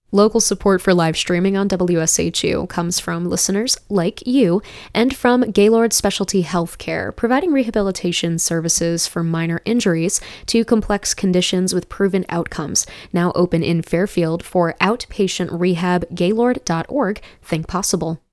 Local support for live streaming on WSHU comes from listeners like you and from Gaylord Specialty Healthcare, providing rehabilitation services for minor injuries to complex conditions with proven outcomes. Now open in Fairfield for outpatient rehab, gaylord.org. Think possible.